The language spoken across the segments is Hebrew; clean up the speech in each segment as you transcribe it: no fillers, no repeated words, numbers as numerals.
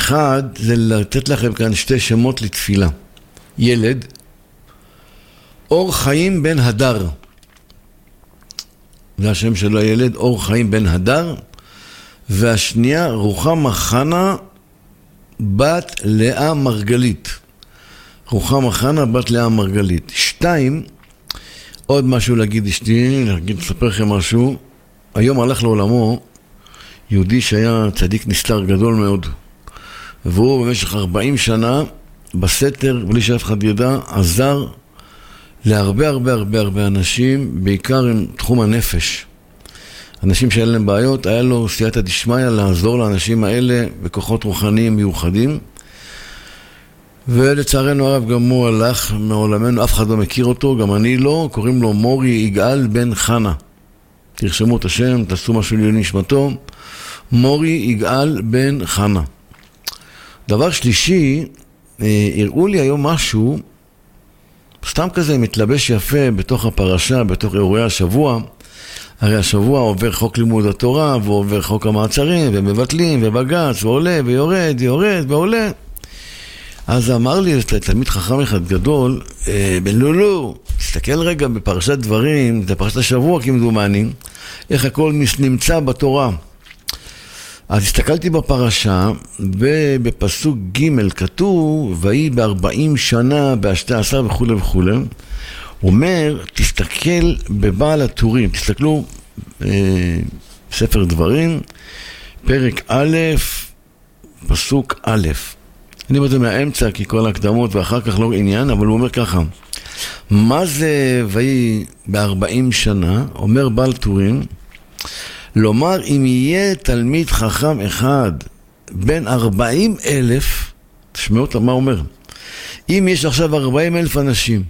אחד זה לתת לכם כאן שתי שמות לתפילה. ילד, אור חיים בן הדר. זה השם של הילד, אור חיים בן הדר. והשנייה, רוחמה חנה בת לאה מרגלית. רוחמה חנה בת לאה מרגלית. 2, עוד משהו להגיד אשתי, לספר לכם משהו. היום הלך לעולמו יהודי שהיה צדיק נסתר גדול מאוד. והוא במשך 40 שנה בסתר, בלי שאף אחד ידע, עזר להרבה הרבה הרבה הרבה אנשים, בעיקר עם תחום הנפש. אנשים שאין להם בעיות, היה לו סייעתא דשמיא לעזור לאנשים האלה בכוחות רוחניים מיוחדים. ולצערנו הרב גם הוא הלך מעולמנו, אף אחד לא מכיר אותו, גם אני לא, קוראים לו מורי יגאל בן חנה. תרשמו את השם, תעשו משהו לעילוי נשמתו. מורי יגאל בן חנה. דבר שלישי, הראו לי היום משהו, סתם כזה מתלבש יפה בתוך הפרשה, בתוך אירועי השבוע. הרי השבוע עובר חוק לימוד התורה, והוא עובר חוק המעצרים, ומבטלים, ובגץ, ועולה, ויורד, יורד, ועולה. אז אמר לי, תלמיד חכם אחד גדול, בן לולו, תסתכל רגע בפרשת דברים, זה פרשת השבוע כמדומני, איך הכל נמצא בתורה. אז הסתכלתי בפרשה, ובפסוק ג' כתוב, ויהי ב40 שנה, ב12 וכו' וכו'. הוא אומר, תסתכל בבעל הטורים, תסתכלו ספר דברים, פרק א', פסוק א'. אני אומר מהאמצע, כי כל ההקדמות ואחר כך לא עניין, אבל הוא אומר ככה, מה זה ויהי ב40 שנה, אומר בעל טורים, לומר אם יהיה תלמיד חכם אחד בין 40,000, תשמעו אותה מה אומר, אם יש עכשיו 40,000 אנשים,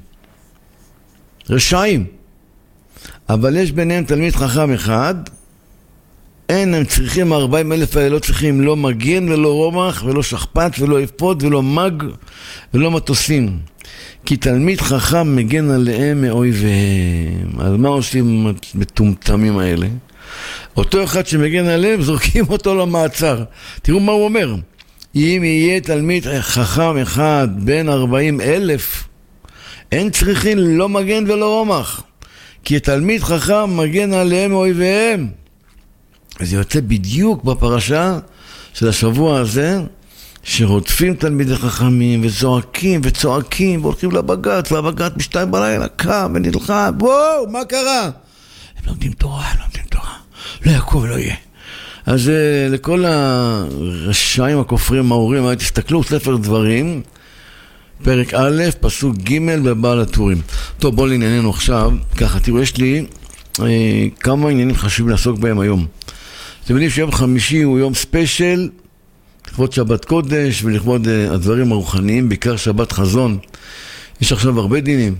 רשעים, אבל יש ביניהם תלמיד חכם אחד, אין, הם צריכים 40,000 האלה, לא צריכים לא מגן ולא רומח ולא שכפת ולא אפוד ולא מג ולא מטוסים, כי תלמיד חכם מגן עליהם מאויביהם. אז מה עושים מטומטמים האלה? אותו אחד שמגן עליהם זורקים אותו למעצר. תראו מה הוא אומר, אם יהיה תלמיד חכם אחד בין 40,000, אין צריכים לא מגן ולא רומח, כי תלמיד חכם מגן עליהם מאויביהם. וזה יוצא בדיוק בפרשה של השבוע הזה, שרודפים תלמידי חכמים וזועקים וצועקים והולכים לבג"ץ, והבג"ץ ב2 בלילה קם ונלחם, וואו, מה קרה? הם לומדים תורה, לא יקום ולא יהיה. אז לכל הרשעים הכופרים ההורים, תסתכלו ספר דברים, פרק א', פסוק ג' בבעל הטורים. טוב, בואו לענייננו עכשיו. ככה, תראו, יש לי כמה עניינים חשובים לעסוק בהם היום. אתם יודעים שיום חמישי הוא יום ספיישל, לכבוד שבת קודש ולכבוד הדברים הרוחניים, בעיקר שבת חזון. יש עכשיו הרבה דינים.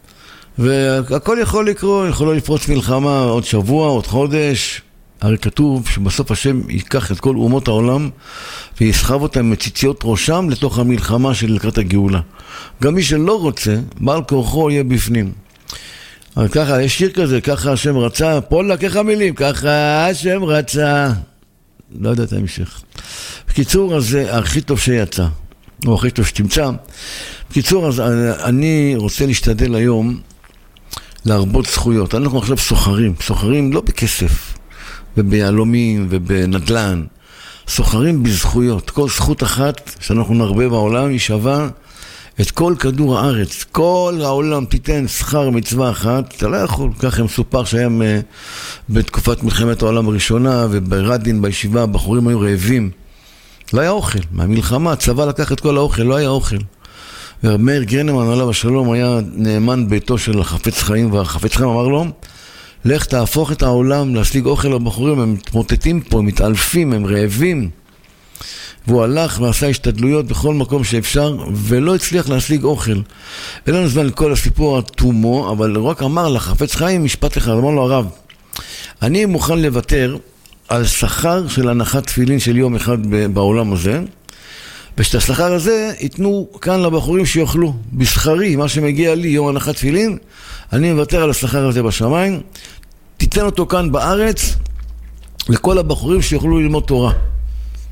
והכל יכול לקרות, יכול לפרוץ מלחמה עוד שבוע, עוד חודש. הרי כתוב שבסוף השם ייקח את כל אומות העולם ויסחב אותם מציציות ראשם לתוך המלחמה של לקראת הגאולה. גם מי שלא רוצה, בעל כורחו יהיה בפנים. אבל ככה, יש שיר כזה, ככה השם רצה, פה לקחה מילים, ככה השם רצה. לא יודע את ההמשך. בקיצור, אז זה הכי טוב שיצא, או הכי טוב שתמצא. בקיצור, אז אני רוצה להשתדל היום להרבות זכויות. אנחנו עכשיו סוחרים לא בכסף, וביעלומים ובנדלן, סוחרים בזכויות. כל זכות אחת שאנחנו נרבה בעולם היא שווה את כל כדור הארץ. כל העולם תיתן שכר מצווה אחת, אתה לא יכול. ככה מסופר שהיה בתקופת מלחמת העולם הראשונה, וברדין בישיבה הבחורים היו רעבים. לא היה אוכל. מהמלחמה הצבא לקח את כל האוכל, לא היה אוכל. ומאיר גרנמן עליו השלום היה נאמן ביתו של החפץ חיים, והחפץ חיים אמר לו, לך תהפוך את העולם להשיג אוכל לבחורים, הם מתמוטטים פה, הם מתעלפים, הם רעבים. והוא הלך ועשה השתדלויות בכל מקום שאפשר, ולא הצליח להשיג אוכל. אין לנו זמן לכל הסיפור התומו, אבל רק אמר לחפץ חיים משפט אחד, אמר לו הרב, אני מוכן לוותר על שכר של הנחת תפילין של יום אחד בעולם הזה, ושאת השכר הזה ייתנו כאן לבחורים שיוכלו, בשכרי, מה שמגיע לי יום הנחת תפילין, אני מוותר על השכר הזה בשמיים, תיתן אותו כאן בארץ, לכל הבחורים שיוכלו ללמוד תורה.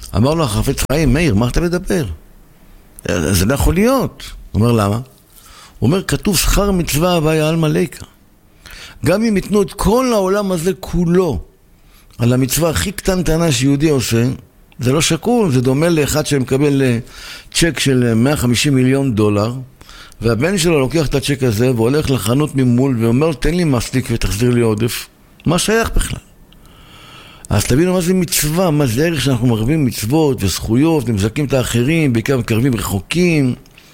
אמר לו החפץ חיים, מאיר, מה אתה מדבר? זה לא יכול להיות. הוא אומר, למה? הוא אומר, כתוב שכר מצווה הוויה עלמא ליקה. גם אם ייתנו את כל העולם הזה כולו על המצווה הכי קטנטנה שיהודי עושה, זה לא שקול, זה דומה לאחד שמקבל צ'ק של 150 מיליון דולר, והבן שלו לוקח את הצ'ק הזה והולך לחנות ממול ואומר, תן לי מסטיק ותחזיר לי עודף. מה שייך בכלל? אז תבינו מה זה מצווה, מה זה ערך שאנחנו מרבים מצוות וזכויות ומזכים את האחרים, בעיקר מקרבים רחוקים.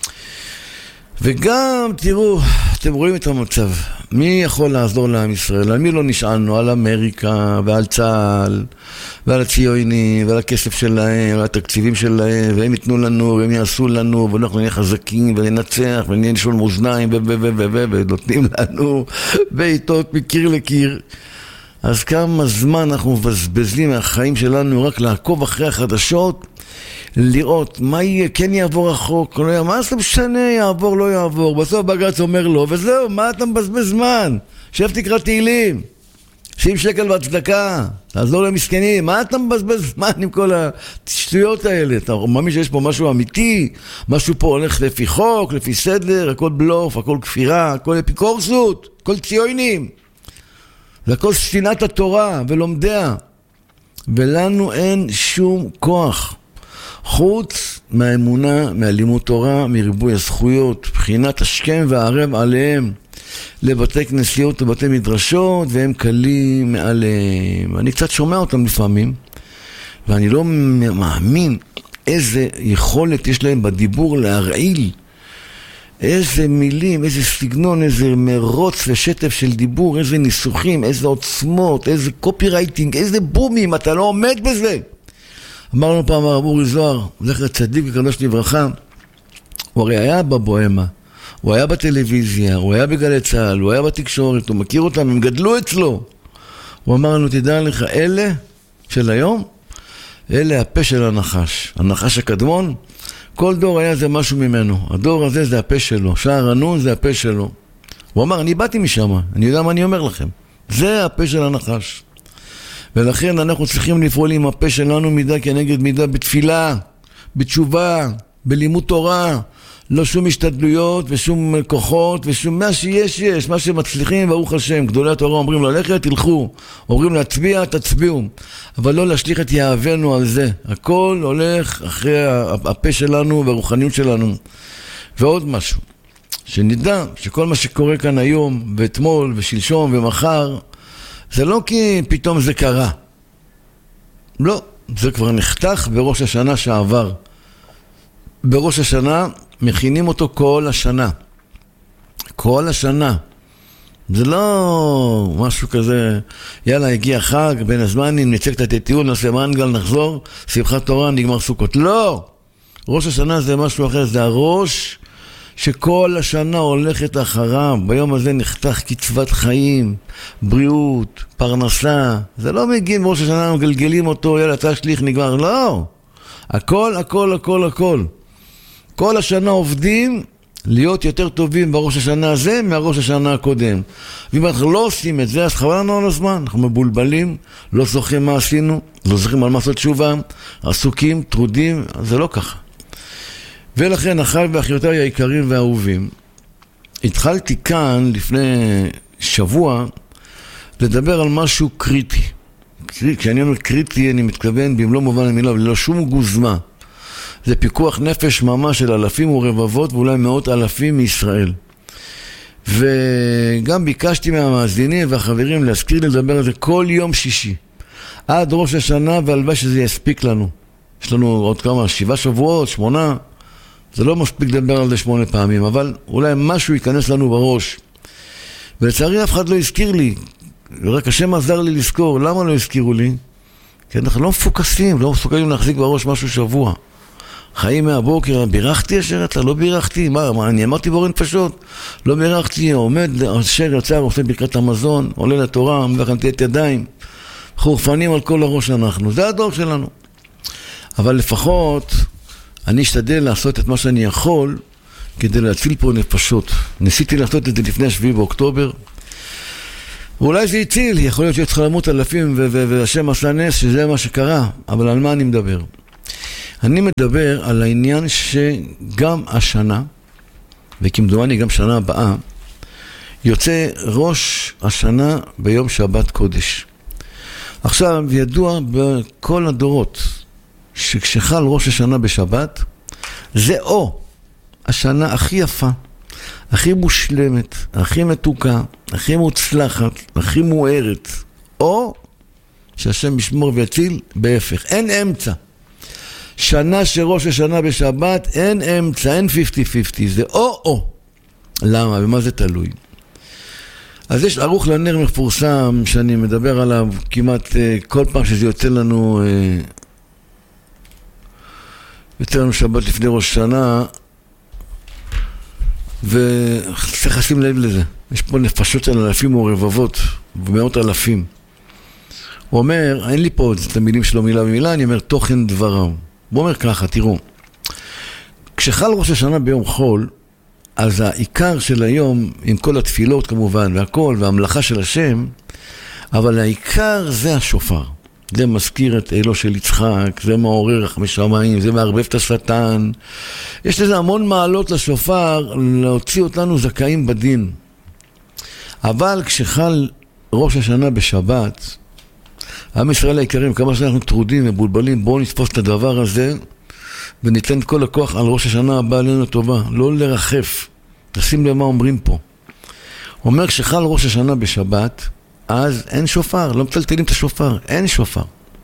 וגם תראו, אתם רואים את המצב, מי יכול לעזור לעם ישראל? על מי לא נשענו? על אמריקה ועל צה"ל ועל הציונים ועל הכסף שלהם ועל התקציבים שלהם, והם ייתנו לנו והם יעשו לנו ואנחנו נהיה חזקים וננצח ונהיה נשאול מאזניים ונותנים לנו בעיתות מקיר לקיר. אז כמה זמן אנחנו מבזבזים מהחיים שלנו רק לעקוב אחרי החדשות, לראות מה יהיה, כן יעבור החוק, לא יעבור, מה זה משנה, יעבור, לא יעבור. בסוף בג"ץ אומר לו, וזהו, מה אתה מבזבז זמן? שב תקרא תהילים, 70 שקל בהצדקה, תעזור למסכנים, מה אתה מבזבז זמן עם כל השטויות האלה? אתה מאמין שיש פה משהו אמיתי, משהו פה הולך לפי חוק, לפי סדר, הכל בלוף, הכל כפירה, הכל אפיקורסות, הכל ציונים. זה הכל ספינת התורה ולומדיה, ולנו אין שום כוח חוץ מהאמונה, מהלימוד תורה, מריבוי הזכויות, בחינת השכם והערב עליהם לבתי כנסיות ובתי מדרשות, והם קלים מעליהם. אני קצת שומע אותם לפעמים, ואני לא מאמין איזה יכולת יש להם בדיבור להרעיל, איזה מילים, איזה סגנון, איזה מרוץ ושטף של דיבור, איזה ניסוחים, איזה עוצמות, איזה קופירייטינג, איזה בומים, אתה לא עומד בזה. אמרנו פעם הרב אורי זוהר, זכר צדיק וקדוש לברכה, הוא הרי היה בבוהמה, הוא היה בטלוויזיה, הוא היה בגלי צהל, הוא היה בתקשורת, הוא מכיר אותם, הם גדלו אצלו. הוא אמר לנו, תדע לך, אלה של היום, אלה הפה של הנחש, הנחש הקדמון, כל דור היה זה משהו ממנו, הדור הזה זה הפה שלו, שער הנון זה הפה שלו. הוא אמר, אני באתי משם, אני יודע מה אני אומר לכם, זה הפה של הנחש. ולכן אנחנו צריכים לפעול עם הפה שלנו מידה כנגד מידה בתפילה, בתשובה, בלימוד תורה, לא שום השתדלויות ושום כוחות ושום מה שיש, מה שמצליחים ברוך השם. גדולי התורה אומרים ללכת, תלכו, אומרים להצביע, תצביעו, אבל לא להשליך את יהבנו על זה. הכל הולך אחרי הפה שלנו והרוחניות שלנו. ועוד משהו, שנדע שכל מה שקורה כאן היום ואתמול ושלשום ומחר, זה לא כי פתאום זה קרה. לא, זה כבר נחתך בראש השנה שעבר. בראש השנה מכינים אותו כל השנה. כל השנה. זה לא משהו כזה, יאללה, הגיע חג, בין הזמנים, נצא קצת טיול, נעשה מנגל, נחזור, שמחת תורה, נגמר סוכות. לא! ראש השנה זה משהו אחר, זה הראש שכל השנה הולכת אחריו. ביום הזה נחתך קצבת חיים, בריאות, פרנסה. זה לא מגיעים בראש השנה, מגלגלים אותו, יאללה, תשליך, נגמר. לא! הכל, הכל, הכל, הכל. כל השנה עובדים להיות יותר טובים בראש השנה הזה מהראש השנה הקודם. ואם אנחנו לא עושים את זה, אז חבל לנו על הזמן. אנחנו מבולבלים, לא זוכרים מה עשינו, לא זוכרים על מה לעשות תשובה, עסוקים, טרודים, זה לא ככה. ולכן, אחי ואחיותיי היקרים והאהובים, התחלתי כאן לפני שבוע לדבר על משהו קריטי. כשאני אומר קריטי, אני מתכוון במלוא מובן המילה, וללא שום גוזמה. זה פיקוח נפש ממש של אלפים ורבבות ואולי מאות אלפים מישראל. וגם ביקשתי מהמאזינים והחברים להזכיר לי לדבר על זה כל יום שישי עד ראש השנה, והלוואי שזה יספיק לנו. יש לנו עוד כמה, 7 שבועות, 8, זה לא מספיק לדבר על זה 8 פעמים, אבל אולי משהו ייכנס לנו בראש. ולצערי אף אחד לא הזכיר לי, רק השם עזר לי לזכור. למה לא הזכירו לי? כי אנחנו לא מפוקסים, לא מסוגלים להחזיק בראש משהו שבוע. חיים מהבוקר, בירכתי אשר אתה, לא בירכתי, מה, אני אמרתי בורא נפשות, לא בירכתי, עומד, אשר יוצא, עושה ברכת המזון, עולה לתורה, מבחנתי את ידיים, חורפנים על כל הראש אנחנו, זה הדור שלנו. אבל לפחות, אני אשתדל לעשות את מה שאני יכול, כדי להציל פה נפשות. ניסיתי לעשות את זה לפני 7 באוקטובר, ואולי זה הציל, יכול להיות שצריך למות אלפים, והשם עשה נס, שזה מה שקרה, אבל על מה אני מדבר? אני מדבר על העניין שגם השנה, וכמדומני גם שנה הבאה, יוצא ראש השנה ביום שבת קודש. עכשיו, ידוע בכל הדורות, שכשחל ראש השנה בשבת, זה או השנה הכי יפה, הכי מושלמת, הכי מתוקה, הכי מוצלחת, הכי מוארת, או שהשם ישמור ויציל בהפך. אין אמצע. שנה שראש השנה בשבת, אין אמצע, אין 50-50, זה או. למה? ומה זה תלוי? אז יש ערוך לנר מפורסם שאני מדבר עליו כמעט כל פעם שזה יוצא לנו שבת לפני ראש השנה, וצריך לשים לב לזה. יש פה נפשות של אלפים או רבבות ומאות אלפים. הוא אומר, אין לי פה את המילים שלו מילה במילה, אני אומר תוכן דבריו. הוא אומר ככה, תראו, כשחל ראש השנה ביום חול, אז העיקר של היום, עם כל התפילות כמובן, והכל, והמלאכה של השם, אבל העיקר זה השופר. זה מזכיר את אלו של יצחק, זה מעורר רחמי שמיים, זה מערבב את השטן. יש לזה המון מעלות לשופר, להוציא אותנו זכאים בדין. אבל כשחל ראש השנה בשבת, עם ישראל היקרים, כמה שאנחנו טרודים ובולבלים, בואו נתפוס את הדבר הזה, וניתן את כל הכוח על ראש השנה הבאה עלינו טובה, לא לרחף, לשים למה אומרים פה. הוא אומר, כשחל ראש השנה בשבת, אז אין שופר, לא מטלטלים את השופר, אין שופר.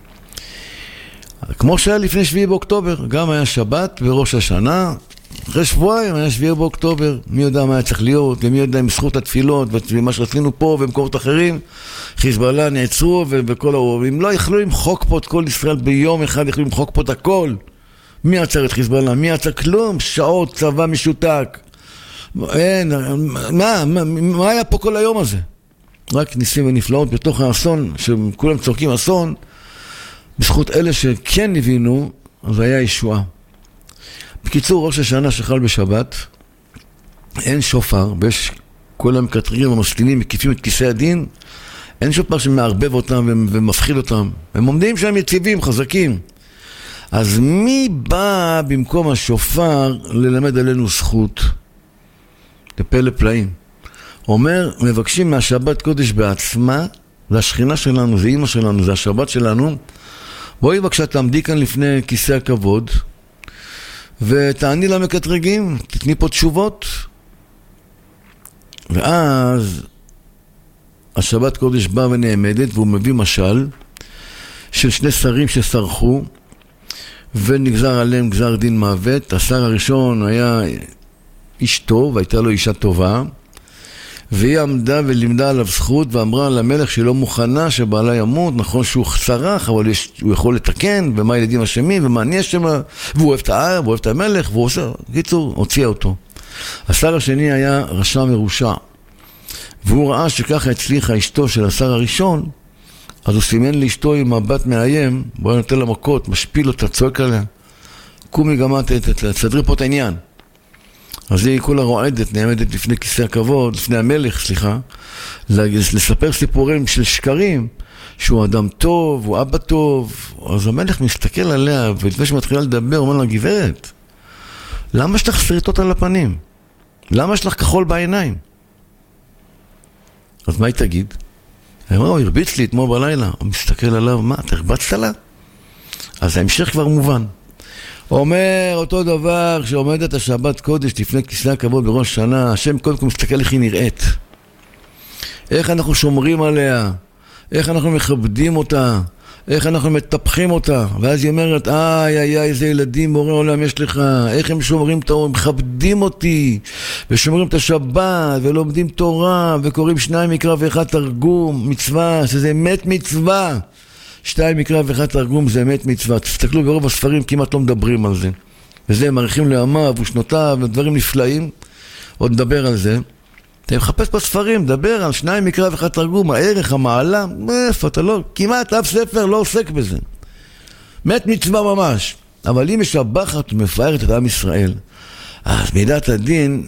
כמו שהיה לפני 7 באוקטובר, גם היה שבת וראש השנה, אחרי שבועיים היה 7 באוקטובר, מי יודע מה היה צריך להיות, ומי יודע עם זכות התפילות, ומה שעשינו פה ומקומות אחרים, חיזבאללה נעצרו, וכל אם לא יכלו למחוק פה את כל ישראל ביום אחד, יכלו למחוק פה את הכל. מי עצר את חיזבאללה? מי עצר? כלום, שעות, צבא משותק. אין, מה היה פה כל היום הזה? רק ניסים ונפלאות בתוך האסון, שכולם צורקים אסון, בזכות אלה שכן הבינו, אז היה ישועה. בקיצור, ראש השנה שחל בשבת, אין שופר, ויש כל המקטרים המסלימים מקיפים את כיסא הדין, אין שופר שמערבב אותם ומפחיד אותם. הם עומדים שם יציבים, חזקים. אז מי בא במקום השופר ללמד עלינו זכות? לפלא פלאים. אומר, מבקשים מהשבת קודש בעצמה, זה השכינה שלנו, זה אמא שלנו, זה השבת שלנו. בואי בבקשה תעמדי כאן לפני כיסא הכבוד, ותעני למקטרגים, תתני פה תשובות. ואז השבת קודש באה ונעמדת, והוא מביא משל של 2 שרים שסרחו, ונגזר עליהם גזר דין מוות. השר הראשון היה איש טוב, הייתה לו אישה טובה, והיא עמדה ולימדה עליו זכות ואמרה למלך שהיא לא מוכנה שבעלה ימות. נכון שהוא צרח, אבל הוא יכול לתקן, ומה הילדים אשמים, ומה אני אשם, והוא אוהב את העם, והוא אוהב את המלך, והוא עושה, קיצור, הוציאה אותו. השר השני היה רשע מרושע, והוא ראה שככה הצליחה אשתו של השר הראשון, אז הוא סימן לאשתו עם מבט מאיים, בוא נותן לה מכות, משפיל אותה, צועק עליה, קומי גם את, תסדרי פה את העניין. אז היא כולה רועדת, נעמדת לפני כיסא הכבוד, לפני המלך, לספר סיפורים של שקרים, שהוא אדם טוב, הוא אבא טוב. אז המלך מסתכל עליה, ולפני שמתחילה לדבר, הוא אומר לה, גברת, למה יש לך שריטות על הפנים? למה יש לך כחול בעיניים? אז מה היא תגיד? היא אמרה, הוא הרביץ לי אתמול בלילה. הוא מסתכל עליו, מה, אתה הרבצת לה? אז ההמשך כבר מובן. הוא אומר אותו דבר שעומדת השבת קודש לפני כיסא הכבוד בראש שנה, השם קודם כל מסתכל איך היא נראית, איך אנחנו שומרים עליה, איך אנחנו מכבדים אותה, איך אנחנו מטפחים אותה. ואז היא אומרת, איי, איזה ילדים בורא עולם יש לך, איך הם שומרים את האור, מכבדים אותי ושומרים את השבת ולומדים תורה וקוראים 2 מקרא ו1 תרגום, מצווה, שזה אמת מצווה. 2 מקרא ו1 תרגום זה אמת מצווה. תסתכלו, ברוב הספרים כמעט לא מדברים על זה, וזה הם מעריכים לימיו ושנותיו ודברים נפלאים. עוד נדבר על זה. אתה מחפש בספרים, דבר על 2 מקרא ו1 תרגום, הערך, המעלה, איפה אתה לא, כמעט אף ספר לא עוסק בזה. מת מצווה ממש. אבל אם משבחת ומפארת את עם ישראל, אז מידת הדין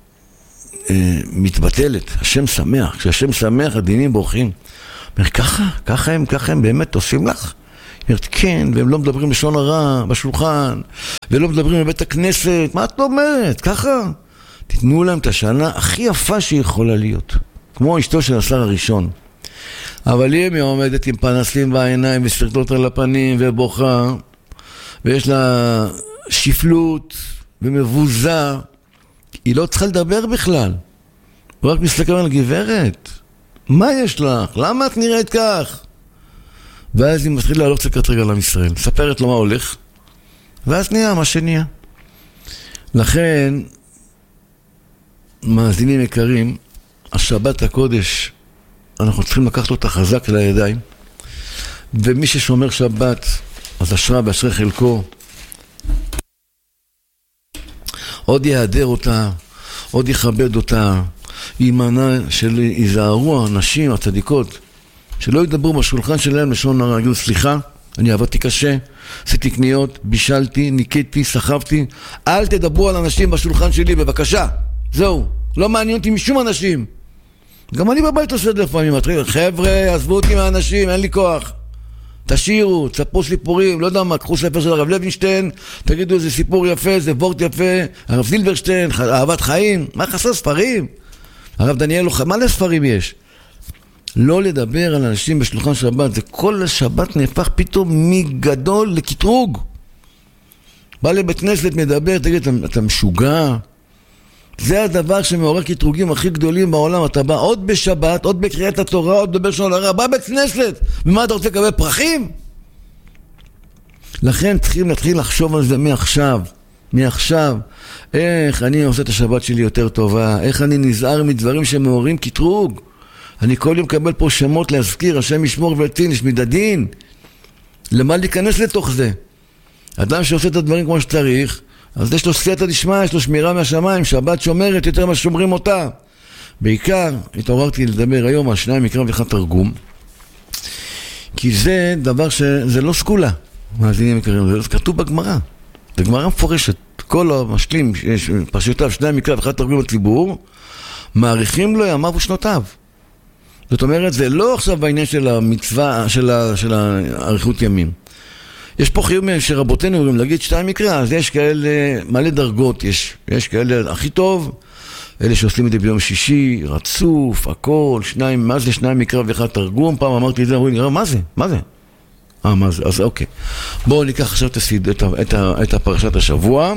מתבטלת. השם שמח. כשהשם שמח, הדינים בורחים. אומר, ככה הם באמת עושים לך? אומרת, כן, והם לא מדברים לשון הרע בשולחן, ולא מדברים בבית הכנסת. מה את אומרת? ככה? תתנו להם את השנה הכי יפה שיכולה להיות. כמו אשתו של השר הראשון. אבל אם היא עומדת עם פנסים בעיניים וסרטות על הפנים ובוכה, ויש לה שפלות ומבוזה, היא לא צריכה לדבר בכלל. הוא רק מסתכל על גברת. מה יש לך? למה את נראית כך? ואז היא מתחילה לעלות קצת רגע לעם ישראל. מספרת לו מה הולך, ואז נהיה מה שנהיה. לכן, מאזינים יקרים, השבת הקודש, אנחנו צריכים לקחת אותה חזק לידיים, ומי ששומר שבת, אז אשרה באשרי חלקו, עוד יהדר אותה, עוד יכבד אותה, יימנע של ייזהרו האנשים הצדיקות, שלא ידברו בשולחן שלהם לשון הרע, יגידו סליחה, אני עבדתי קשה, עשיתי קניות, בישלתי, ניקיתי, סחבתי, אל תדברו על אנשים בשולחן שלי בבקשה, זהו, לא מעניין אותי משום אנשים. גם אני בבית עושה לפעמים, חבר'ה, עזבו אותי מהאנשים, אין לי כוח. תשירו, תספרו סיפורים, לא יודע מה, קחו ספר של הרב לוינשטיין, תגידו איזה סיפור יפה, איזה וורט יפה, הרב זילברשטיין, אהבת חיים, מה חסר ספרים? הרב דניאל, מה לספרים יש? לא לדבר על אנשים בשולחן שבת, זה כל השבת נהפך פתאום מגדול לקטרוג. בא לבית כנסת, מדבר, תגיד, אתה משוגע? זה הדבר שמעורר קטרוגים הכי גדולים בעולם. אתה בא עוד בשבת, עוד בקריאת התורה, עוד דבר של הרע, בא בית כנסת, ומה אתה רוצה לקבל פרחים? לכן צריכים להתחיל לחשוב על זה מעכשיו, איך אני עושה את השבת שלי יותר טובה, איך אני נזהר מדברים שמעוררים קטרוג. אני כל יום מקבל פה שמות להזכיר, השם ישמור ויציל, יש מדדין. למה להיכנס לתוך זה? אדם שעושה את הדברים כמו שצריך, אז יש לו סייעתא דשמיא, יש לו שמירה מהשמיים, שבת שומרת יותר מה שומרים אותה. בעיקר התעוררתי לדבר היום על 2 מקרא ו1 תרגום, כי זה דבר שזה לא סגולה, מאזינים יקרים, זה כתוב בגמרא, זה גמרא מפורשת, כל המשלים, פרשיותיו 2 מקרא ו1 תרגום לציבור, מעריכים לו ימיו ושנותיו. זאת אומרת, זה לא עכשיו בעניין של המצווה, של האריכות ימים. יש פה חיוב שרבותינו אומרים להגיד 2 מקרא, אז יש כאלה מלא דרגות, יש כאלה הכי טוב, אלה שעושים את זה ביום שישי, רצוף, הכל, 2, מה זה 2 מקרא ו1 תרגום? פעם אמרתי את זה, אמרו לי, מה זה? מה זה? מה זה? אז אוקיי. בואו ניקח עכשיו את הפרשת השבוע.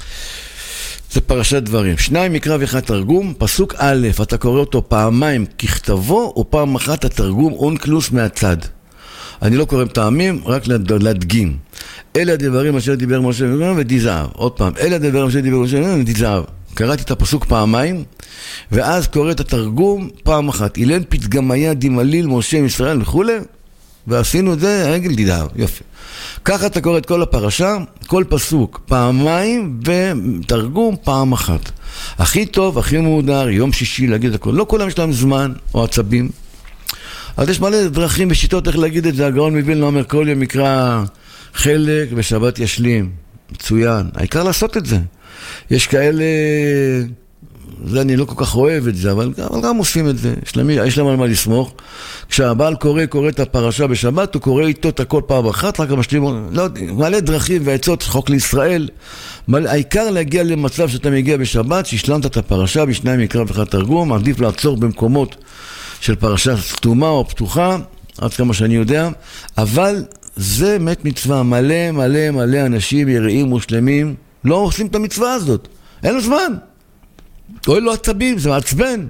זה פרשת דברים. 2 מקרא ו1 תרגום, פסוק א', אתה קורא אותו פעמיים ככתבו, או פעם אחת התרגום אונקלוס מהצד. אני לא קורא טעמים, רק להדגים. אלה הדברים אשר דיבר משה ודיזהר. עוד פעם, אלה הדברים אשר דיבר משה ודיזהר. קראתי את הפסוק פעמיים, ואז קורא את התרגום פעם אחת. אילן פתגמיה דימליל משה מישראל וכו', ועשינו את זה, העגל דיזהר. יופי. ככה אתה קורא את כל הפרשה, כל פסוק פעמיים, ותרגום פעם אחת. הכי טוב, הכי מהודר, יום שישי להגיד הכל. לא כולם יש להם זמן או עצבים. אז יש מלא דרכים ושיטות איך להגיד את זה. הגאון מווילנה אומר כל יום מקרא חלק ושבת ישלים. מצוין. העיקר לעשות את זה. יש כאלה, זה אני לא כל כך אוהב את זה, אבל גם עושים את זה. יש להם על מה לסמוך. כשהבעל קורא את הפרשה בשבת, הוא קורא איתו את הכל פעם אחת, רק המשלים, לא, מלא דרכים ועצות, חוק לישראל. העיקר להגיע למצב שאתה מגיע בשבת, שהשלמת את הפרשה ב2 מקרא ו1 תרגום, עדיף לעצור במקומות של פרשה סתומה או פתוחה, עד כמה שאני יודע, אבל זה מת מצווה. מלא אנשים יראים ושלמים לא עושים את המצווה הזאת, אין לו זמן, אוי לו עצבים, זה מעצבן.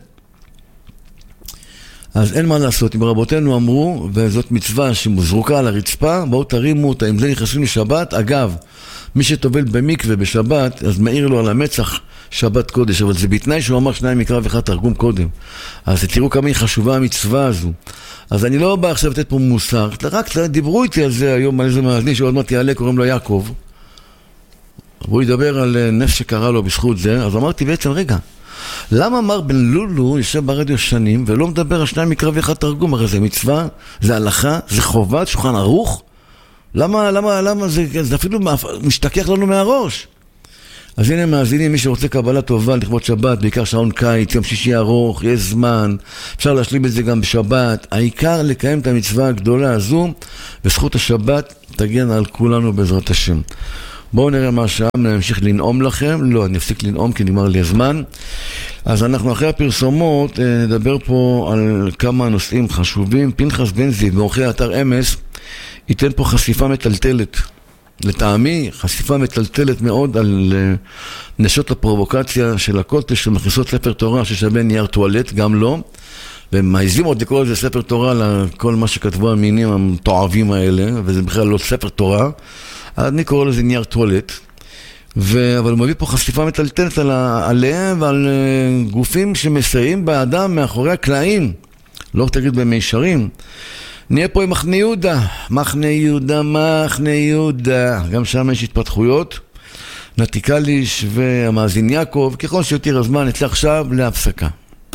אז אין מה לעשות. אם רבותינו אמרו, וזאת מצווה שמוזרוקה על הרצפה, בואו תרימו אותה, אם זה נכנסים לשבת. אגב, מי שטובל במקווה בשבת, אז מעיר לו על המצח שבת קודש, אבל זה בתנאי שהוא אמר 2 מקרא ו1 תרגום קודם. אז תראו כמה היא חשובה המצווה הזו. אז אני לא בא עכשיו לתת פה מוסר, רק דיברו איתי על זה היום, על איזה מאזני שעוד מעט יעלה, קוראים לו יעקב. הוא ידבר על נפש שקרה לו בזכות זה. אז אמרתי בעצם, רגע, למה מר בן לולו יושב ברדיו שנים ולא מדבר על 2 מקרא ו1 תרגום? הרי זה מצווה, זה הלכה, זה חובת שולחן ערוך. למה זה אפילו משתכח לנו מהראש? אז הנה מאזינים, מי שרוצה קבלה טובה לכבוד שבת, בעיקר שעון קיץ, יום שישי ארוך, יש זמן, אפשר להשלים את זה גם בשבת. העיקר לקיים את המצווה הגדולה הזו, וזכות השבת תגן על כולנו בעזרת השם. בואו נראה מה השעה, נמשיך לנאום לכם. לא, אני אפסיק לנאום כי נגמר לי הזמן. אז אנחנו אחרי הפרסומות נדבר פה על כמה נושאים חשובים. פנחס בן זיו, מעורכי אתר אמס, ייתן פה חשיפה מטלטלת. לטעמי, חשיפה מטלטלת מאוד על נשות הפרובוקציה של הכותל שמכניסות ספר תורה ששווה נייר טואלט, גם לא. ומעיזים עוד לקרוא לזה ספר תורה לכל מה שכתבו המינים המתועבים האלה, וזה בכלל לא ספר תורה. אז אני קורא לזה נייר טואלט. אבל הוא מביא פה חשיפה מטלטלת עליהם ועל גופים שמסייעים באדם מאחורי הקלעים. לא תגיד במישרים. נהיה פה עם מחנה יהודה. מחנה יהודה. גם שם יש התפתחויות. נתיקליש והמאזין יעקב. ככל שיותר הזמן נצא עכשיו להפסקה.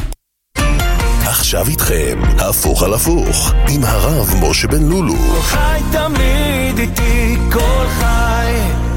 עכשיו איתכם, הפוך על הפוך, עם הרב משה בן לולו. כל חי תמיד איתי, כל חי.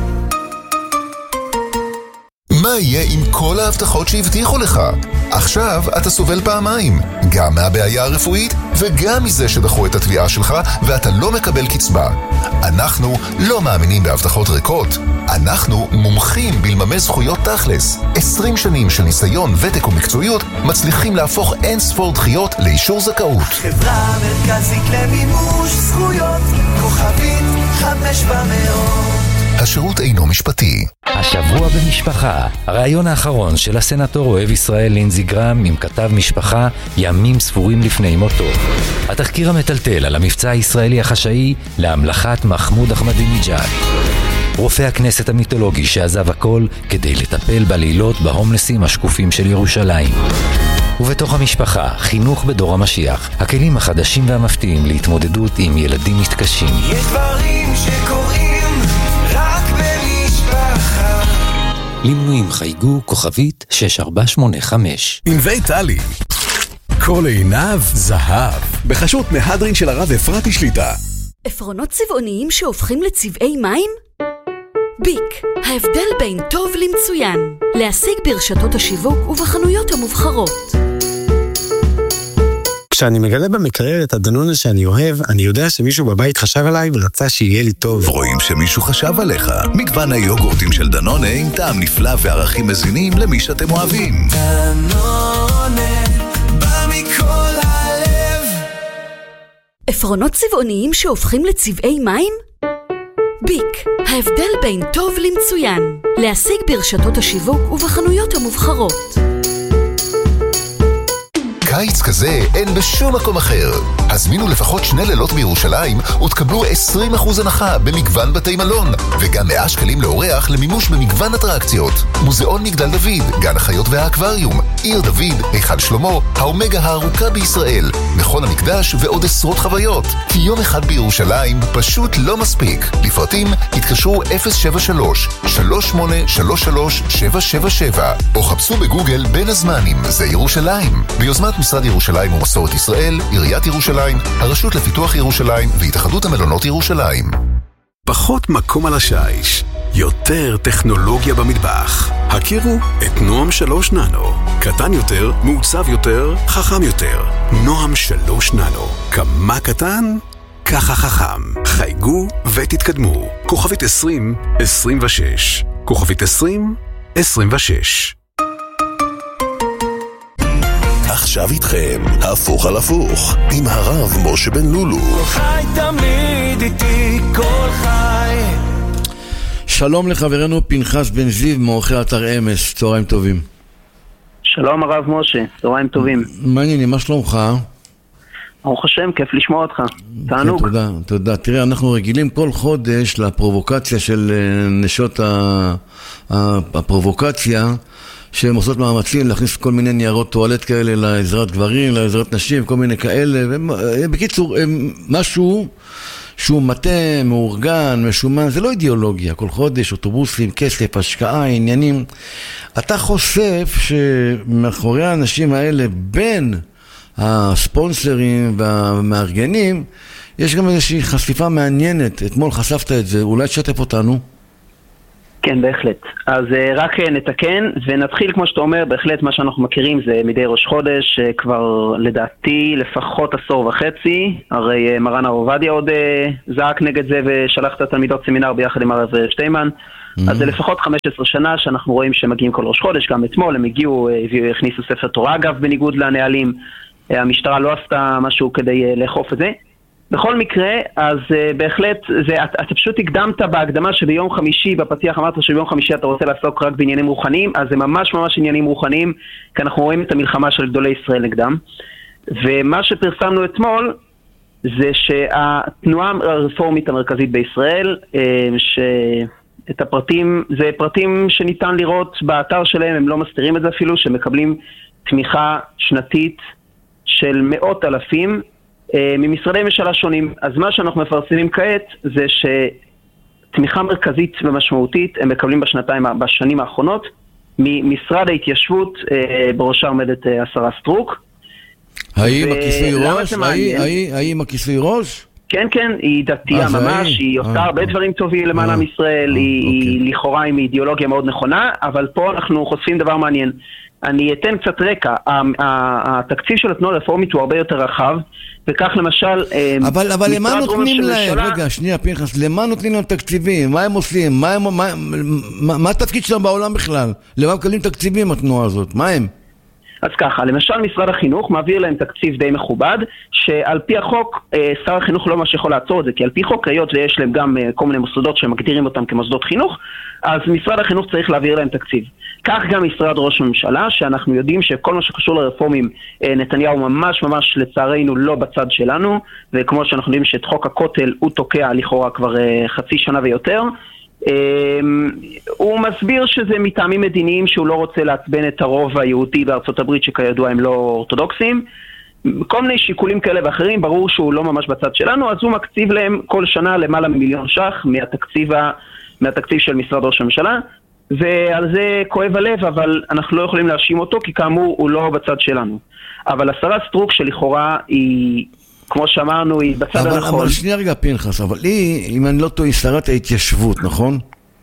מה יהיה עם כל ההבטחות שהבטיחו לך? עכשיו אתה סובל פעמיים, גם מהבעיה הרפואית וגם מזה שדחו את התביעה שלך ואתה לא מקבל קצבה. אנחנו לא מאמינים בהבטחות ריקות. אנחנו מומחים בלממש זכויות תכלס. 20 שנים של ניסיון, ותק ומקצועיות מצליחים להפוך אין ספור דחיות לאישור זכאות. חברה מרכזית למימוש זכויות, כוכבית 500. השירות אינו משפטי. השבוע במשפחה, הרעיון האחרון של הסנטור אוהב ישראל לינזי גרם עם כתב משפחה ימים ספורים לפני מותו. התחקיר המטלטל על המבצע הישראלי החשאי להמלכת מחמוד אחמדינג'אד. רופא הכנסת המיתולוגי שעזב הכל כדי לטפל בלילות בהומלסים השקופים של ירושלים. ובתוך המשפחה, חינוך בדור המשיח, הכלים החדשים והמפתיעים להתמודדות עם ילדים מתקשים. יש דברים שקורים רק במשפחה. למנויים חייגו כוכבית 6485. ענבי טלי, כל עיניו זהב, בחשות מהדרין של הרב אפרתי שליטה. עפרונות צבעוניים שהופכים לצבעי מים? ביק, ההבדל בין טוב למצוין. להשיג ברשתות השיווק ובחנויות המובחרות. כשאני מגלה במקרר את הדנונה שאני אוהב, אני יודע שמישהו בבית חשב עליי ורצה שיהיה לי טוב. רואים שמישהו חשב עליך. מגוון היוגורטים של דנונה עם טעם נפלא וערכים מזינים למי שאתם אוהבים. דנונה, בא מכל הלב. עפרונות צבעוניים שהופכים לצבעי מים? ביק, ההבדל בין טוב למצוין. להשיג ברשתות השיווק ובחנויות המובחרות. קיץ כזה אין בשום מקום אחר. הזמינו לפחות 2 לילות בירושלים ותקבלו 20% הנחה במגוון בתי מלון, וגם 100 שקלים לאורח למימוש במגוון אטרקציות. מוזיאון מגדל דוד, גן החיות והאקווריום, עיר דוד, היכל שלמה, האומגה הארוכה בישראל, מכון המקדש ועוד עשרות חוויות. כי יום אחד בירושלים פשוט לא מספיק. לפרטים התקשרו 073-3833-777 או חפשו בגוגל בין הזמנים, זה ירושלים. ביוזמת משרד ירושלים ומסורת ישראל, עיריית ירושלים, הרשות לפיתוח ירושלים והתאחדות המלונות ירושלים. פחות מקום על השיש, יותר טכנולוגיה במטבח. הכירו את נועם 3 ננו. קטן יותר, מעוצב יותר, חכם יותר. נועם 3 ננו. כמה קטן? ככה חכם. חייגו ותתקדמו. כוכבית 2026. כוכבית 2026. עכשיו איתכם, הפוך על הפוך, עם הרב משה בן לולו. כל חי תמיד איתי, כל חי. שלום לחברנו פנחס בן זיו, מעורכי אתר אמס, צהריים טובים. שלום הרב משה, צהריים טובים. מה העניינים, מה שלומך? ברוך השם, כיף לשמוע אותך. תענוג. תודה. תראה, אנחנו רגילים כל חודש לפרובוקציה של נשות הפרובוקציה, שהן עושות מאמצים להכניס כל מיני ניירות טואלט כאלה לעזרת גברים, לעזרת נשים, כל מיני כאלה. בקיצור, משהו שהוא מטה, מאורגן, משומן, זה לא אידיאולוגיה. כל חודש, אוטובוסים, כסף, השקעה, עניינים. אתה חושף שמאחורי האנשים האלה, בין הספונסרים והמארגנים, יש גם איזושהי חשיפה מעניינת. אתמול חשפת את זה, אולי תשתף אותנו? כן, בהחלט. אז רק נתקן ונתחיל כמו שאתה אומר, בהחלט מה שאנחנו מכירים זה מדי ראש חודש, כבר לדעתי לפחות 10 וחצי, הרי מרן הרב עובדיה עוד זעק נגד זה ושלח את התלמידות סמינר ביחד עם הרב שטיימן, אז זה לפחות 15 שנה שאנחנו רואים שמגיעים כל ראש חודש, גם אתמול הם הגיעו, הכניסו ספר תורה אגב בניגוד לנהלים, המשטרה לא עשתה משהו כדי לאכוף את זה. בכל מקרה, אז בהחלט, אתה פשוט הקדמת בהקדמה שביום חמישי, בפתיח אמרת שביום חמישי אתה רוצה לעסוק רק בעניינים רוחניים, אז זה ממש ממש עניינים רוחניים, כי אנחנו רואים את המלחמה של גדולי ישראל נגדם. ומה שפרסמנו אתמול, זה שהתנועה הרפורמית המרכזית בישראל, שאת הפרטים, זה פרטים שניתן לראות באתר שלהם, הם לא מסתירים את זה אפילו, שמקבלים תמיכה שנתית של 100,000, ממשרדי ממשלה שונים. אז מה שאנחנו מפרסמים כעת זה שתמיכה מרכזית ומשמעותית הם מקבלים בשנים האחרונות ממשרד ההתיישבות, בראשה עומדת השרה סטרוק. האם הכיסוי ראש? האם הכיסוי ראש? כן, כן, היא דתייה ממש, היא עושה הרבה דברים טובים למען עם ישראל, היא לכאורה עם אידיאולוגיה מאוד נכונה, אבל פה אנחנו חושפים דבר מעניין. אני אתן קצת רקע, התקציב של התנועה הרפורמית הוא הרבה יותר רחב, וכך למשל... אבל למה נותנים להם? רגע, שנייה פנחס, למה נותנים להם תקציבים? מה הם עושים? מה התפקיד שלהם בעולם בכלל? למה מקבלים תקציבים התנועה הזאת? מה הם? אז ככה, למשל משרד החינוך מעביר להם תקציב די מכובד, שעל פי החוק, שר החינוך לא ממש יכול לעצור את זה, כי על פי חוק, היות ויש להם גם כל מיני מוסדות שמגדירים אותם כמוסדות חינוך, אז משרד החינוך צריך להעביר להם תקציב. כך גם משרד ראש הממשלה, שאנחנו יודעים שכל מה שקשור לרפורמים, נתניהו ממש ממש לצערנו לא בצד שלנו, וכמו שאנחנו יודעים שאת חוק הכותל הוא תוקע לכאורה כבר חצי שנה ויותר, הוא מסביר שזה מטעמים מדיניים שהוא לא רוצה לעצבן את הרוב היהודי בארצות הברית שכידוע הם לא אורתודוקסים, כל מיני שיקולים כאלה ואחרים, ברור שהוא לא ממש בצד שלנו, אז הוא מקציב להם כל שנה למעלה מ1,000,000 ש"ח מהתקציב של משרד ראש הממשלה, ועל זה כואב הלב, אבל אנחנו לא יכולים להאשים אותו כי כאמור הוא לא בצד שלנו. אבל השרה סטרוק שלכאורה היא, כמו שאמרנו, היא בצד הנכון. אבל שנייה רגע פנחס, אבל היא, אם אני לא טועה, היא שרת ההתיישבות, נכון?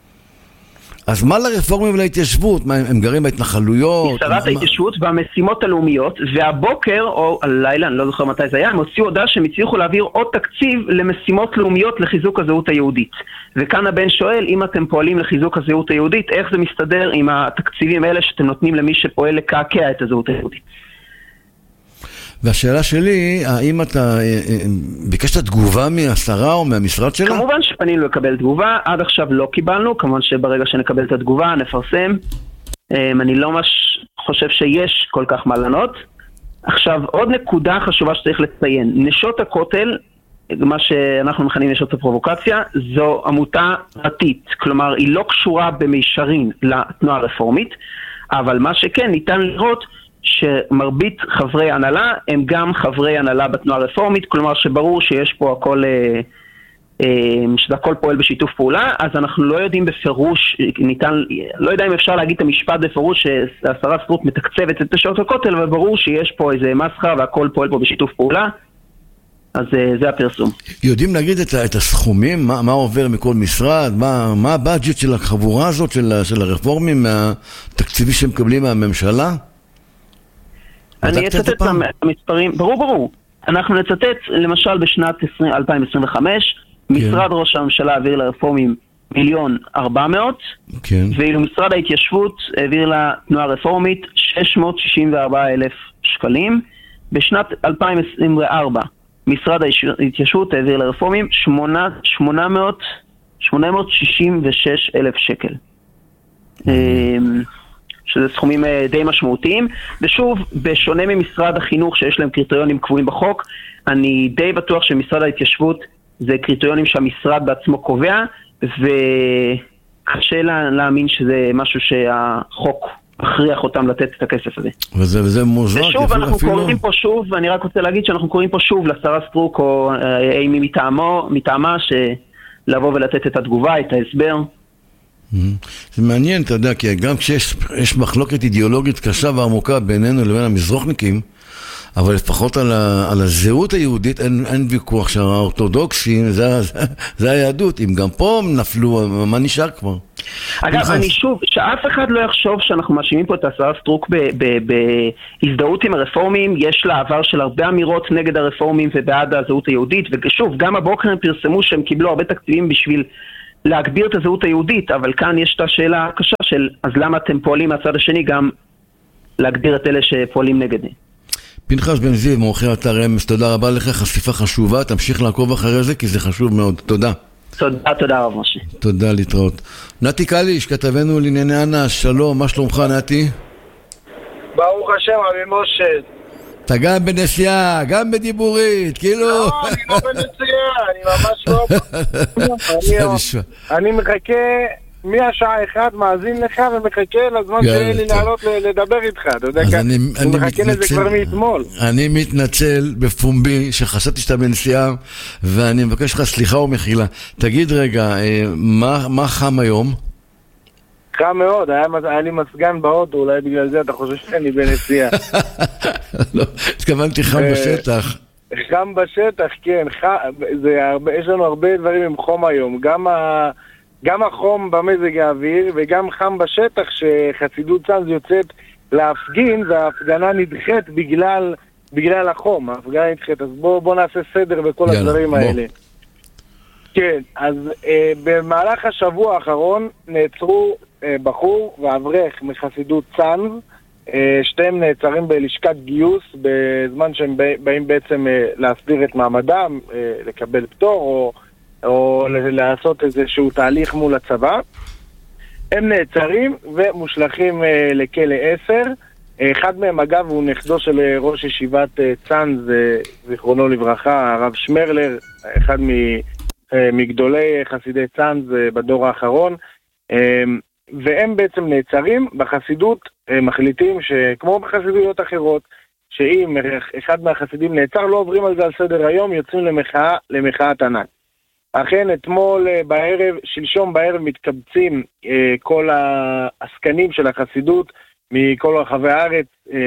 אז מה לרפורמים ולהתיישבות? מה, הם גרים בהתנחלויות? היא שרת ההתיישבות והמשימות הלאומיות, והבוקר, או הלילה, אני לא זוכר מתי זה היה, הם הוציאו הודעה שהם הצליחו להעביר עוד תקציב למשימות לאומיות לחיזוק הזהות היהודית. וכאן הבן שואל, אם אתם פועלים לחיזוק הזהות היהודית, איך זה מסתדר עם התקציבים האלה שאתם נותנים למי שפועל לקעקע את הזהות היהודית? והשאלה שלי, האם אתה ביקשת תגובה מהשרה או מהמשרד שלה? כמובן שפנינו לקבל תגובה, עד עכשיו לא קיבלנו, כמובן שברגע שנקבל את התגובה נפרסם. אני לא חושב שיש כל כך מה לענות. עכשיו, עוד נקודה חשובה שצריך לציין, נשות הכותל, מה שאנחנו מכנים נשות הפרובוקציה, זו עמותה פרטית, כלומר היא לא קשורה במישרין לתנועה הרפורמית, אבל מה שכן ניתן לראות שמרבית חברי הנהלה הם גם חברי הנהלה בתנועה הרפורמית, כלומר שברור שיש פה הכל, שזה הכל פועל בשיתוף פעולה, אז אנחנו לא יודעים בפירוש, לא יודע אם אפשר להגיד את המשפט בפירוש שהשרה סטרוק מתקצבת את נשות הכותל, אבל ברור שיש פה איזה מסחרה והכל פועל פה בשיתוף פעולה, אז זה הפרסום. יודעים להגיד את הסכומים, מה עובר מכל משרד, מה הבאג'ט של החבורה הזאת של הרפורמים, מהתקציבי שמקבלים מהממשלה? אני אצטט המספרים, ברור. אנחנו נצטט, למשל בשנת 2025, משרד ראש הממשלה העביר לרפורמים 1,400,000, ואילו משרד ההתיישבות העביר לתנועה הרפורמית 664,000 שקלים. בשנת 2024, משרד ההתיישבות העביר לרפורמים 866,000 שקל. שזה סכומים די משמעותיים, ושוב, בשונה ממשרד החינוך שיש להם קריטריונים קבועים בחוק, אני די בטוח שמשרד ההתיישבות זה קריטריונים שהמשרד בעצמו קובע, וקשה להאמין שזה משהו שהחוק מכריח אותם לתת את הכסף הזה. וזה מוזר. ושוב, אנחנו קוראים פה שוב, ואני רק רוצה להגיד שאנחנו קוראים פה שוב לשרה סטרוק או מי מטעמה לבוא ולתת את התגובה, את ההסבר. זה מעניין, אתה יודע, כי גם כשיש מחלוקת אידיאולוגית קשה ועמוקה בינינו לבין המזרוחניקים, אבל לפחות על הזהות היהודית אין ויכוח שהאורתודוקסים זה היהדות. אם גם פה נפלו, מה נשאר כבר? אגב, אני שוב, שאף אחד לא יחשוב שאנחנו מאשימים פה את השרה סטרוק בהזדהות עם הרפורמים. יש לה עבר של הרבה אמירות נגד הרפורמים ובעד הזהות היהודית, ושוב, גם הבוקר הם פרסמו שהם קיבלו הרבה תקציבים בשביל להגביר את הזהות היהודית, אבל כאן יש את השאלה הקשה של אז למה אתם פועלים מהצד השני גם להגביר את אלה שפועלים נגד. פנחס בן זיו, מעורכי אתר אמס, תודה רבה לך, חשיפה חשובה, תמשיך לעקוב אחרי זה כי זה חשוב מאוד. תודה. תודה רב משה. תודה, להתראות. נתי קליש, כתבנו לענייני אנא, שלום, מה שלומך נתי? ברוך השם, אבי משה. אתה גם בנסיעה, גם בדיבורית, כאילו... לא, אני לא בנסיעה, אני ממש לא... אני מחכה מהשעה 1, מאזין לך ומחכה לזמן שיהיה לי לעלות לדבר איתך, אתה יודע ככה, אני מחכה לזה כבר מאתמול. אני מתנצל בפומבי שחשבתי שאתה בנסיעה, ואני מבקש לך סליחה ומחילה. תגיד רגע, מה חם היום? חם מאוד, היה לי מסגן באוטו, אולי בגלל זה אתה חושב שאני בנסיעה. לא, התכוונתי חם בשטח. חם בשטח, כן, יש לנו הרבה דברים עם חום היום, גם החום במזג האוויר וגם חם בשטח שחסידות צאנז יוצאת להפגין, וההפגנה נדחית בגלל החום, ההפגנה נדחית, אז בוא נעשה סדר בכל הדברים האלה. כן, אז במהלך השבוע האחרון נעצרו בחור ואברך מחסידות צאנז, שתיהם נעצרים בלשכת גיוס בזמן שהם באים בעצם להסדיר את מעמדם, לקבל פטור או לעשות איזשהו תהליך מול הצבא. הם נעצרים ומושלכים לכלא 10. אחד מהם אגב הוא נכדו של ראש ישיבת צאנז, זיכרונו לברכה, הרב שמרלר, אחד מגדולי חסידי צאנז בדור האחרון, והם בעצם נעצרים. בחסידות מחליטים שכמו בחסידויות אחרות, שאם אחד מהחסידים נעצר לא עוברים על זה על סדר היום, יוצאים למחאת ענק. אכן אתמול בערב, שלשום בערב מתקבצים כל העסקנים של החסידות מכל רחבי הארץ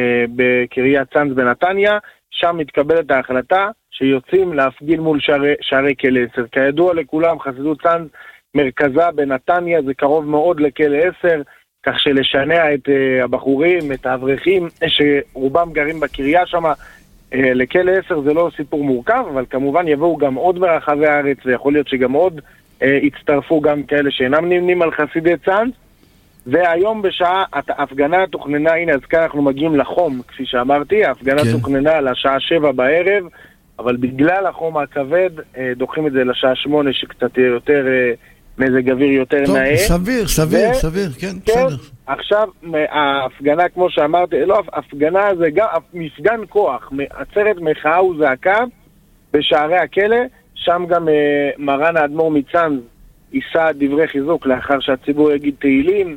בקריית צאנז בנתניה. שם מתקבלת ההחלטה שיוצאים להפגין מול שערי כלא 10. כידוע לכולם, חסידות צאנז מרכזה בנתניה, זה קרוב מאוד לכלא 10, כך שלשנע את הבחורים, את האברכים שרובם גרים בקריה שם לכלא 10 זה לא סיפור מורכב, אבל כמובן יבואו גם עוד ברחבי הארץ, ויכול להיות שגם עוד יצטרפו גם כאלה שאינם נמנים על חסידי צאנז. והיום בשעה, ההפגנה תוכננה, הנה אז כאן אנחנו מגיעים לחום, כפי שאמרתי, ההפגנה תוכננה לשעה 7 בערב, אבל בגלל החום הכבד דוחים את זה לשעה 8, שקצת יותר מזג אוויר יותר נאה. סביר, כן, בסדר. עכשיו ההפגנה, כמו שאמרתי, לא הפגנה, זה גם מפגן כוח, עצרת מחאה וזעקה בשערי הכלא. שם גם מרן האדמו"ר מצאנז יישא דברי חיזוק לאחר שהציבור יגיד תהילים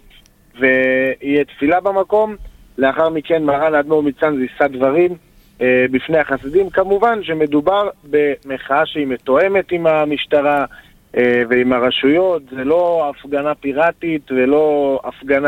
ויהיה תפילה במקום. לאחר מכן מרן האדמו"ר מצאנז יישא דברים בפני החסידים. כמובן שמדובר במחאה שהיא מתואמת עם המשטרה ועם הרשויות, זה לא הפגנה פיראטית ולא הפגנה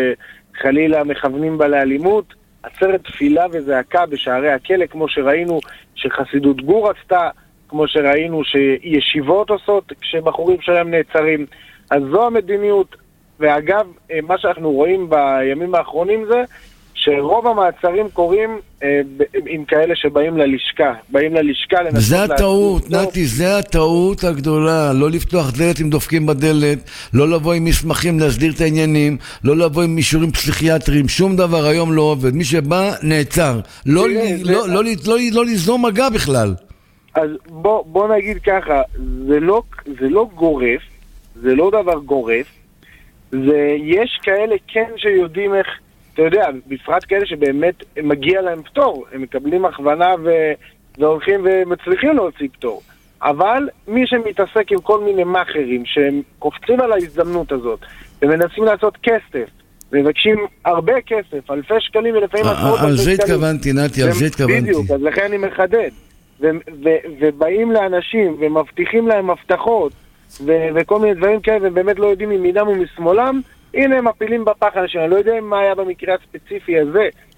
שחלילה מכוונים בה לאלימות. עצרת תפילה וזעקה בשערי הכלא, כמו שראינו שחסידות גור עשתה, כמו שראינו שישיבות עושות כשבחורים שלהם נעצרים. אז זו המדיניות. ואגב, מה שאנחנו רואים בימים האחרונים זה שרוב המעצרים קורים עם כאלה שבאים ללשכה. זה הטעות, נתי, זה הטעות הגדולה. לא לפתוח דלת אם דופקים בדלת, לא לבוא עם מסמכים להסדיר את העניינים, לא לבוא עם אישורים פסיכיאטריים, שום דבר היום לא עובד. מי שבא נעצר. לא לזום מגע בכלל. אז בוא נגיד ככה, זה לא גורף, זה לא דבר גורף, יש כאלה כן שיודעים איך, אתה יודע, בפרט כאלה שבאמת מגיע להם פטור, הם מקבלים הכוונה והולכים ומצליחים להוציא פטור. אבל מי שמתעסק עם כל מיני מאחרים שהם קופצים על ההזדמנות הזאת ומנסים לעשות כסף, ומבקשים הרבה כסף, אלפי שקלים ולפעמים עשרות אלפי שקלים. על זה התכוונתי, נתי, על זה התכוונתי. בדיוק, אז לכן אני מחדד. ובאים לאנשים ומבטיחים להם הבטחות וכל מיני דברים כאלה, והם באמת לא יודעים ממינם ומשמאלם. הנה הם מפילים בפח אנשים. אני לא יודע מה היה במקרה הספציפי הזה,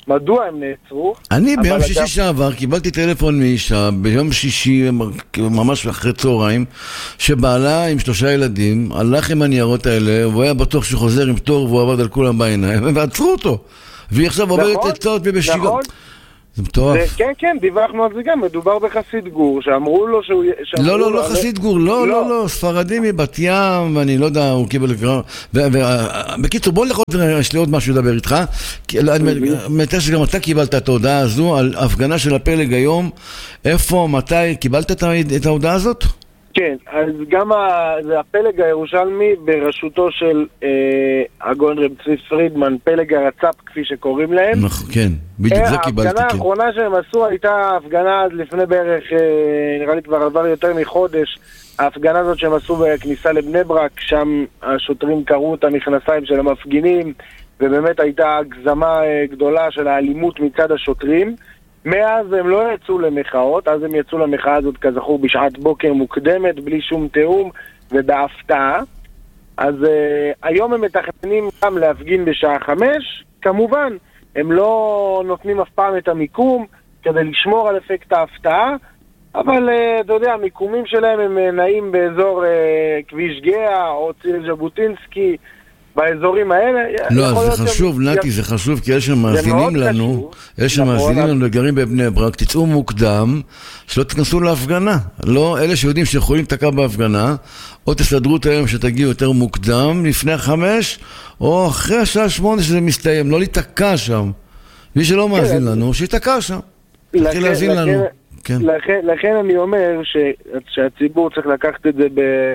מדוע הם נעצרו. אני ביום שישי שעבר קיבלתי טלפון מאישה, ביום שישי ממש אחרי צהריים, שבעלה עם 3 ילדים הלך עם הניירות האלה, והוא היה בטוח שהוא חוזר עם תור והוא עבד על כולם בעיניים, ועצרו אותו, והיא עכשיו עובדת עצות ובשיגות. נכון. זה מטורף. כן, דיווחנו על זה גם, מדובר בחסיד גור, שאמרו לו שהוא... לא, חסיד גור, לא, ספרדי מבת ים, ואני לא יודע, הוא קיבל... בקיצור, בוא לך יש לי עוד משהו לדבר איתך, מתי שגם אתה קיבלת את ההודעה הזו, על הפגנה של הפלג היום, איפה, מתי, קיבלת את ההודעה הזאת? כן, אז גם זה הפלג הירושלמי בראשותו של הגאון רב צבי פרידמן, פלג הרצ"פ כפי שקוראים להם. נכון, כן, בדיוק זה קיבלתי. ההפגנה האחרונה שהם עשו הייתה הפגנה לפני בערך, נראה לי כבר עבר יותר מחודש, ההפגנה הזאת שהם עשו בכניסה לבני ברק, שם השוטרים קראו את המכנסיים של המפגינים, ובאמת הייתה הגזמה גדולה של האלימות מצד השוטרים. מאז הם לא יצאו למחאות, אז הם יצאו למחאה הזאת כזכור בשעת בוקר מוקדמת, בלי שום תיאום ובהפתעה. אז היום הם מתכננים גם להפגין בשעה 5, כמובן, הם לא נותנים אף פעם את המיקום כדי לשמור על אפקט ההפתעה, אבל אתה יודע, המיקומים שלהם הם נעים באזור כביש גאה או ציר ז'בוטינסקי, באזורים האלה. לא, זה חשוב, נתי, זה חשוב, כי יש שם מאזינים לנו, וגרים בבני ברק, תצאו מוקדם, שלא תכנסו להפגנה. לא, אלה שיודעים שיכולים לתקע בהפגנה, או תסדרו את היום שתגיעו יותר מוקדם, לפני 5, או אחרי השעה 8 שזה מסתיים, לא להתקע שם. מי שלא מאזין לנו, שיתקע שם. תתחיל להאזין לנו. לכן אני אומר שהציבור צריך לקחת את זה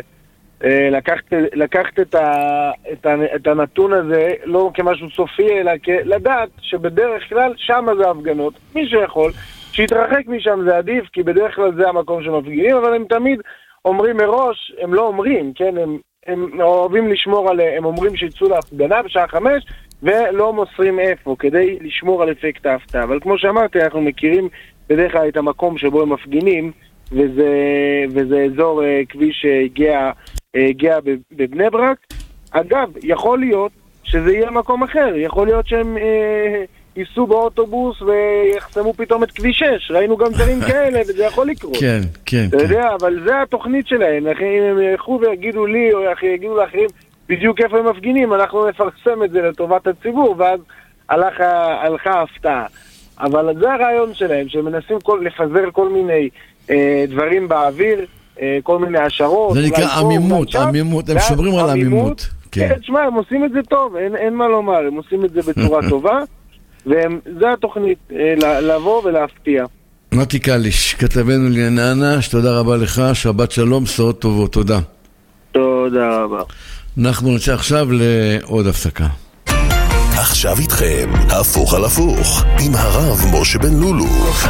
לקחת את הנתון הזה לא כמשהו סופי, אלא לדעת שבדרך כלל שם זה הפגנות. מי שיכול, שיתרחק משם זה עדיף, כי בדרך כלל זה המקום שמפגינים, אבל הם תמיד אומרים מראש, הם לא אומרים, כן? הם אוהבים לשמור על, הם אומרים שיצאו להפגנה בשעה 5, ולא מוסרים איפה, כדי לשמור על אפקט ההפתעה. אבל כמו שאמרתי, אנחנו מכירים בדרך כלל את המקום שבו הם מפגינים, וזה אזור כביש הגיע בבני ברק. אגב, יכול להיות שזה יהיה מקום אחר, יכול להיות שהם ייסעו באוטובוס ויחסמו פתאום את כביש 6, ראינו גם דברים כאלה וזה יכול לקרות. כן. אתה יודע, אבל זה התוכנית שלהם, אם הם ילכו ויגידו לי או יגידו לאחרים בדיוק איפה הם מפגינים, אנחנו נפרסם את זה לטובת הציבור, ואז הלכה ההפתעה. אבל זה הרעיון שלהם, שהם מנסים לפזר כל מיני דברים באוויר, כל מיני השערות. זה נקרא עמימות, הם שומרים על עמימות. כן, תשמע, הם עושים את זה טוב, אין מה לומר, הם עושים את זה בצורה טובה, וזה התוכנית, לבוא ולהפתיע. נתי קליש, כתבנו לענייני, תודה רבה לך, שבת שלום, בשורות טובות, תודה. תודה רבה. אנחנו נצא עכשיו לעוד הפסקה. עכשיו איתכם, הפוך על הפוך, עם הרב משה בן לולו.